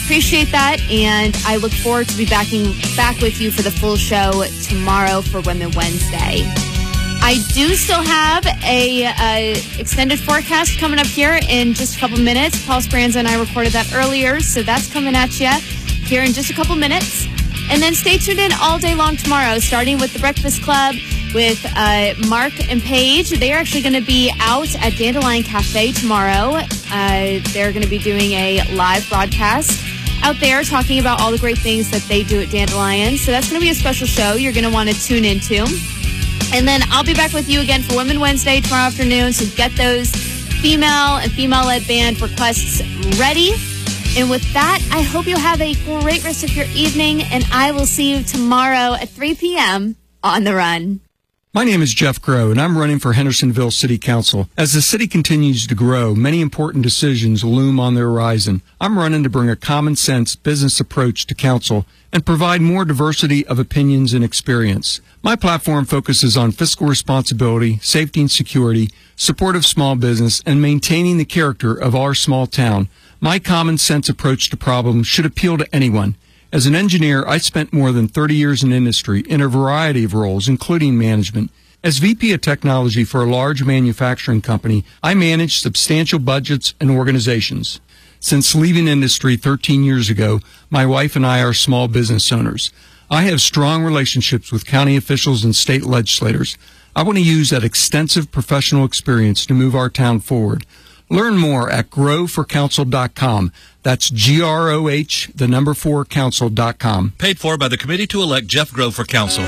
appreciate that, and I look forward to be back with you for the full show tomorrow for Women Wednesday. I do still have a extended forecast coming up here in just a couple minutes. Paul Speranza and I recorded that earlier, so that's coming at you here in just a couple minutes. And then stay tuned in all day long tomorrow, starting with The Breakfast Club with Mark and Paige. They are actually going to be out at Dandelion Cafe tomorrow. They're going to be doing a live broadcast out there talking about all the great things that they do at Dandelion. So that's going to be a special show you're going to want to tune into. And then I'll be back with you again for Women Wednesday tomorrow afternoon. So get those female and female-led band requests ready. And with that, I hope you'll have a great rest of your evening. And I will see you tomorrow at 3 p.m. on The Run. My name is Jeff Groh, and I'm running for Hendersonville City Council. As the city continues to grow, many important decisions loom on the horizon. I'm running to bring a common-sense business approach to council and provide more diversity of opinions and experience. My platform focuses on fiscal responsibility, safety and security, support of small business, and maintaining the character of our small town. My common-sense approach to problems should appeal to anyone. As an engineer, I spent more than 30 years in industry in a variety of roles, including management. As VP of Technology for a large manufacturing company, I manage substantial budgets and organizations. Since leaving industry 13 years ago, my wife and I are small business owners. I have strong relationships with county officials and state legislators. I want to use that extensive professional experience to move our town forward. Learn more at growforcouncil.com. That's GROH4council.com. Paid for by the committee to elect Jeff Groh for council.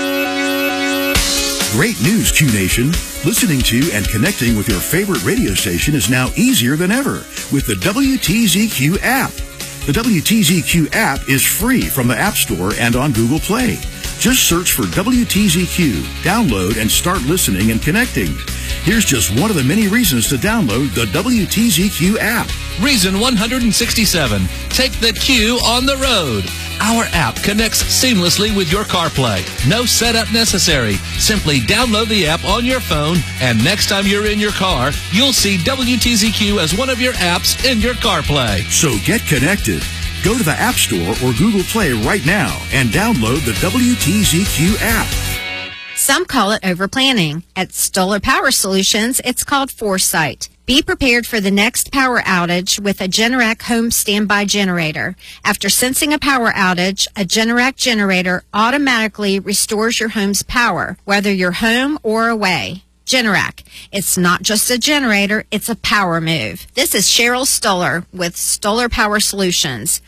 Great news, Q Nation. Listening to and connecting with your favorite radio station is now easier than ever with the WTZQ app. The WTZQ app is free from the App Store and on Google Play. Just search for WTZQ, download, and start listening and connecting. Here's just one of the many reasons to download the WTZQ app. Reason 167. Take the Q on the road. Our app connects seamlessly with your CarPlay. No setup necessary. Simply download the app on your phone, and next time you're in your car, you'll see WTZQ as one of your apps in your CarPlay. So get connected. Go to the App Store or Google Play right now and download the WTZQ app. Some call it overplanning. At Stoller Power Solutions, it's called foresight. Be prepared for the next power outage with a Generac home standby generator. After sensing a power outage, a Generac generator automatically restores your home's power, whether you're home or away. Generac. It's not just a generator, it's a power move. This is Cheryl Stoller with Stoller Power Solutions.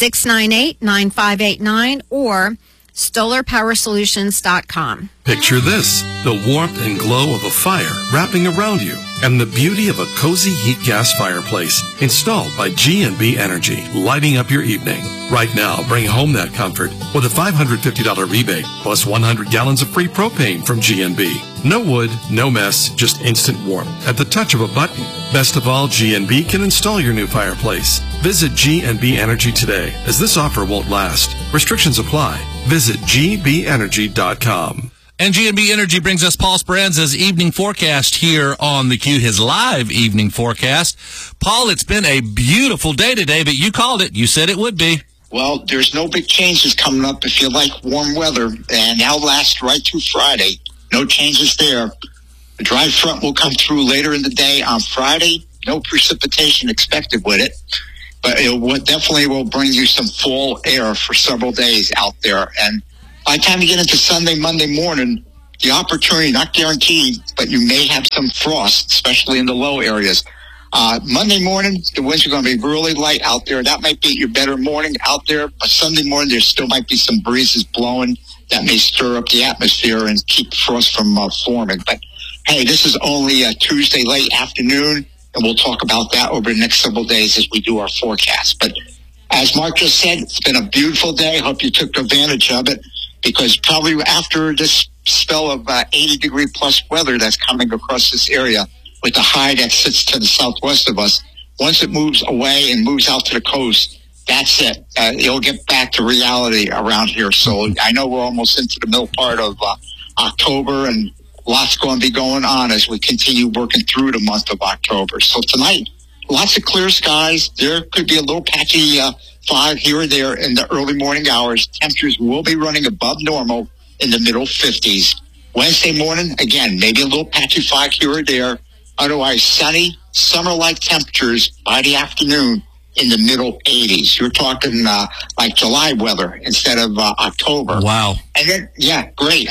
698-9589 or StollerPowerSolutions.com. Picture this, the warmth and glow of a fire wrapping around you and the beauty of a cozy heat gas fireplace installed by G&B Energy, lighting up your evening. Right now, bring home that comfort with a $550 rebate plus 100 gallons of free propane from G&B. No wood, no mess, just instant warmth at the touch of a button. Best of all, G&B can install your new fireplace. Visit G&B Energy today, as this offer won't last. Restrictions apply. Visit GBEnergy.com. And G&B Energy brings us Paul Speranza's evening forecast here on the Q, his live evening forecast. Paul, it's been a beautiful day today, but you called it. You said it would be. Well, there's no big changes coming up if you like warm weather, and that'll last right through Friday. No changes there. The dry front will come through later in the day on Friday. No precipitation expected with it, but it definitely will bring you some fall air for several days out there. And by the time you get into Sunday, Monday morning, the opportunity, not guaranteed, but you may have some frost, especially in the low areas. Monday morning, the winds are going to be really light out there. That might be your better morning out there, but Sunday morning, there still might be some breezes blowing that may stir up the atmosphere and keep frost from forming. But hey, this is only a Tuesday late afternoon, and we'll talk about that over the next several days as we do our forecast. But as Mark just said, it's been a beautiful day. Hope you took advantage of it, because probably after this spell of 80-degree plus weather that's coming across this area with the high that sits to the southwest of us, once it moves away and moves out to the coast, that's it. It'll get back to reality around here. So I know we're almost into the middle part of October, and lots going to be going on as we continue working through the month of October. So tonight, lots of clear skies. There could be a little patchy fog here or there in the early morning hours. Temperatures will be running above normal in the middle 50s. Wednesday morning, again, maybe a little patchy fog here or there. Otherwise, sunny, summer-like temperatures by the afternoon in the middle 80s. You're talking like July weather instead of October. Wow. And then, yeah, great.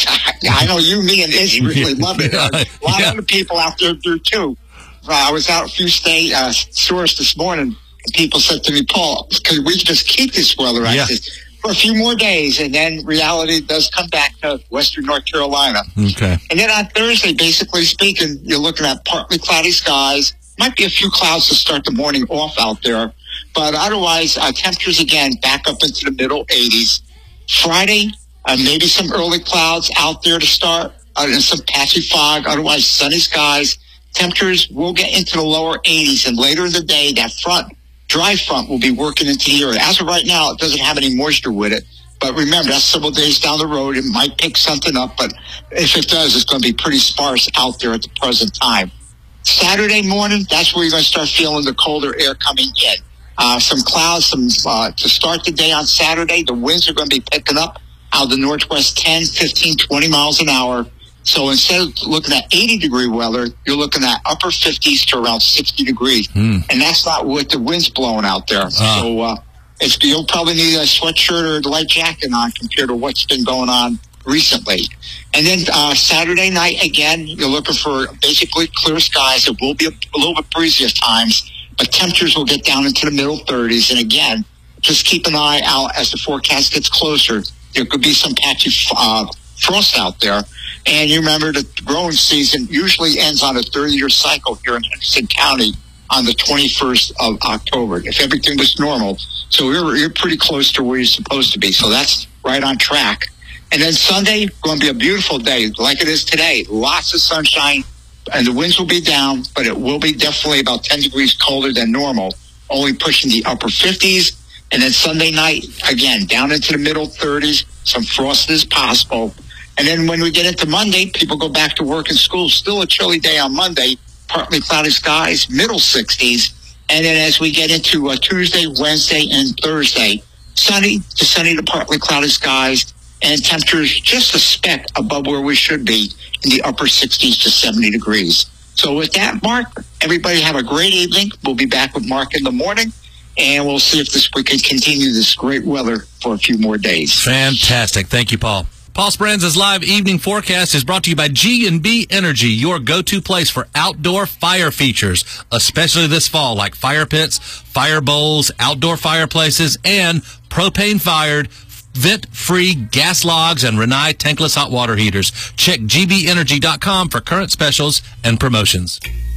I know you, me, and Izzy really love it. A lot of other people out there do too. I was out a few stores this morning, and people said to me, Paul, could we just keep this weather? I said, for a few more days, and then reality does come back to western North Carolina. Okay. And then on Thursday, basically speaking, you're looking at partly cloudy skies. Might be a few clouds to start the morning off out there. But otherwise, temperatures, again, back up into the middle 80s. Friday, maybe some early clouds out there to start, and some patchy fog. Otherwise, sunny skies. Temperatures will get into the lower 80s. And later in the day, that dry front will be working into the area. As of right now, it doesn't have any moisture with it. But remember, that's several days down the road. It might pick something up, but if it does, it's going to be pretty sparse out there at the present time. Saturday morning, that's where you're going to start feeling the colder air coming in. Some clouds, to start the day on Saturday. The winds are going to be picking up out of the northwest 10, 15, 20 miles an hour. So instead of looking at 80-degree weather, you're looking at upper 50s to around 60 degrees. And that's not with the winds blowing out there. So you'll probably need a sweatshirt or a light jacket on compared to what's been going on recently. And then Saturday night, again, you're looking for basically clear skies. It will be a little bit breezy at times, but temperatures will get down into the middle 30s. And again, just keep an eye out as the forecast gets closer. There could be some patchy frost out there. And you remember the growing season usually ends on a 30-year cycle here in Henderson County on the 21st of October, if everything was normal. So you're pretty close to where you're supposed to be. So that's right on track. And then Sunday, going to be a beautiful day like it is today. Lots of sunshine, and the winds will be down, but it will be definitely about 10 degrees colder than normal, only pushing the upper 50s. And then Sunday night, again, down into the middle 30s. Some frost is possible. And then when we get into Monday, people go back to work and school. Still a chilly day on Monday, partly cloudy skies, middle 60s. And then as we get into Tuesday, Wednesday, and Thursday, sunny to partly cloudy skies, and temperatures just a speck above where we should be in the upper 60s to 70 degrees. So with that, Mark, everybody have a great evening. We'll be back with Mark in the morning, and we'll see if we can continue this great weather for a few more days. Fantastic. Thank you, Paul. Paul Speranza's live evening forecast is brought to you by G&B Energy, your go-to place for outdoor fire features, especially this fall, like fire pits, fire bowls, outdoor fireplaces, and propane-fired, vent-free gas logs and Rinnai tankless hot water heaters. Check gbenergy.com for current specials and promotions.